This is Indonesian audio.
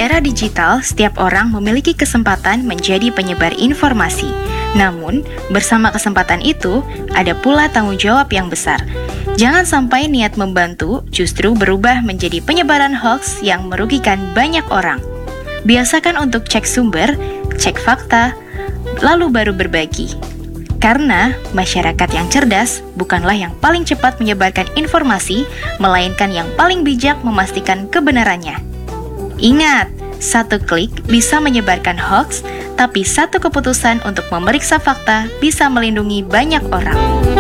era digital, setiap orang memiliki kesempatan menjadi penyebar informasi. Namun, bersama kesempatan itu, ada pula tanggung jawab yang besar. Jangan sampai niat membantu justru berubah menjadi penyebaran hoax yang merugikan banyak orang. Biasakan untuk cek sumber, cek fakta, lalu baru berbagi. Karena masyarakat yang cerdas bukanlah yang paling cepat menyebarkan informasi, melainkan yang paling bijak memastikan kebenarannya. Ingat, satu klik bisa menyebarkan hoax, tapi satu keputusan untuk memeriksa fakta bisa melindungi banyak orang.